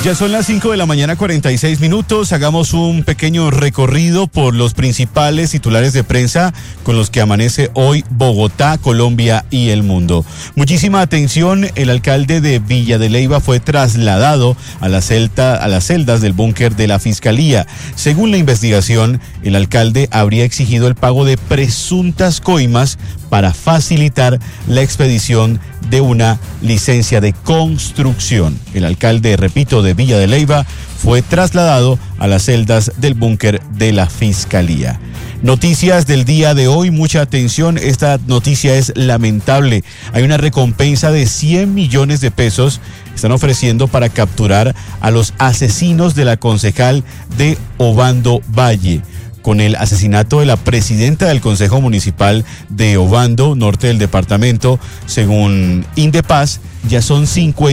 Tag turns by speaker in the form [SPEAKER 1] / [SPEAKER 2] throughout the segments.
[SPEAKER 1] Ya son las 5 de la mañana, 46 minutos. Hagamos un pequeño recorrido por los principales titulares de prensa con los que amanece hoy Bogotá, Colombia y el mundo. Muchísima atención, el alcalde de Villa de Leyva fue trasladado a las celdas del búnker de la Fiscalía. Según la investigación, el alcalde habría exigido el pago de presuntas coimas para facilitar la expedición de una licencia de construcción. El alcalde, repito, de Villa de Leyva fue trasladado a las celdas del búnker de la Fiscalía. Noticias del día de hoy, mucha atención, esta noticia es lamentable. Hay una recompensa de 100 millones de pesos que están ofreciendo para capturar a los asesinos de la concejal de Obando Valle. Con el asesinato de la presidenta del Consejo Municipal de Obando, norte del departamento, según Indepaz, ya son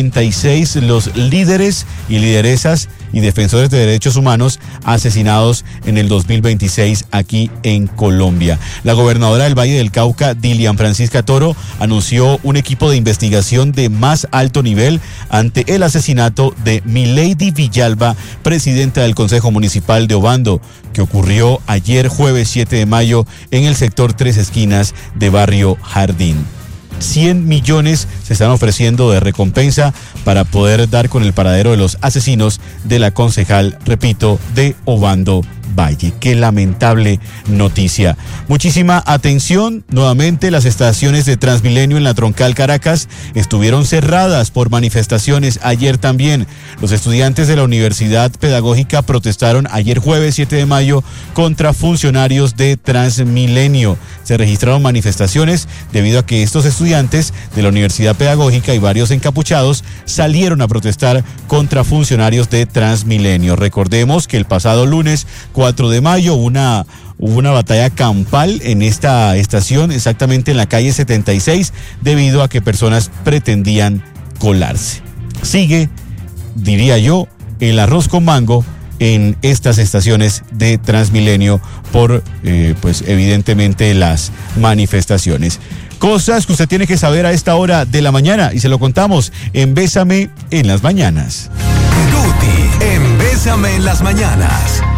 [SPEAKER 1] 56 los líderes y lideresas y defensores de derechos humanos asesinados en el 2026 aquí en Colombia. La gobernadora del Valle del Cauca, Dilian Francisca Toro, anunció un equipo de investigación de más alto nivel ante el asesinato de Milady Villalba, presidenta del Consejo Municipal de Obando, que ocurrió ayer jueves 7 de mayo en el sector Tres Esquinas de Barrio Jardín. 100 millones se están ofreciendo de recompensa para poder dar con el paradero de los asesinos de la concejal, repito, de Obando Valle. Qué lamentable noticia. Muchísima atención. Nuevamente, las estaciones de Transmilenio en la Troncal Caracas estuvieron cerradas por manifestaciones ayer también. Los estudiantes de la Universidad Pedagógica protestaron ayer jueves 7 de mayo contra funcionarios de Transmilenio. Se registraron manifestaciones debido a que estos estudiantes de la Universidad Pedagógica y varios encapuchados salieron a protestar contra funcionarios de Transmilenio. Recordemos que el pasado lunes 4 de mayo hubo una batalla campal en esta estación, exactamente en la calle 76, debido a que personas pretendían colarse. Sigue, diría yo, el arroz con mango en estas estaciones de Transmilenio por, pues evidentemente, las manifestaciones. Cosas que usted tiene que saber a esta hora de la mañana y se lo contamos en Bésame en las Mañanas.
[SPEAKER 2] Guti, en Bésame en las Mañanas.